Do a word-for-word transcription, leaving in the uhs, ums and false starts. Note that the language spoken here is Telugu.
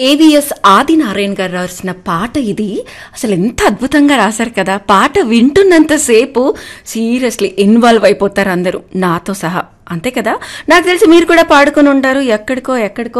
ఏవిఎస్ ఆదినారాయణ గారు రాసిన పాట ఇది. అసలు ఎంత అద్భుతంగా రాశారు కదా. పాట వింటున్నంతసేపు సీరియస్లీ ఇన్వాల్వ్ అయిపోతారు అందరూ, నాతో సహా. అంతే కదా. నాకు తెలిసి మీరు కూడా పాడుకొని ఉంటారు ఎక్కడికో ఎక్కడికో